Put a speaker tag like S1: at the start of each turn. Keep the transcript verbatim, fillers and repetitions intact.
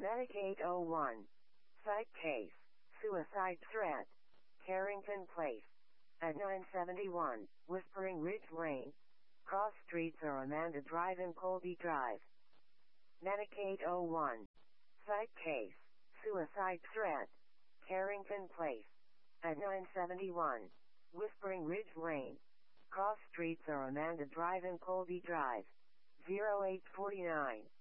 S1: Medic eight oh one. Site case. Suicide threat. Carrington Place. At nine seventy-one, Whispering Ridge Lane. Cross streets are Amanda Drive and Colby Drive. Medic eight oh one. Site case. Suicide threat. Carrington Place. At nine seventy-one, Whispering Ridge Lane. Cross streets are Amanda Drive and Colby Drive. zero eight four nine.